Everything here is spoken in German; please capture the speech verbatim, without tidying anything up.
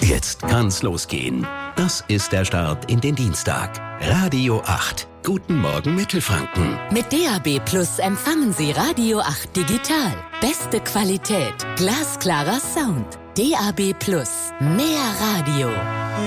Jetzt kann's losgehen. Das ist der Start in den Dienstag. Radio acht. Guten Morgen Mittelfranken. Mit D A B Plus empfangen Sie Radio acht digital. Beste Qualität, glasklarer Sound. D A B Plus. Mehr Radio.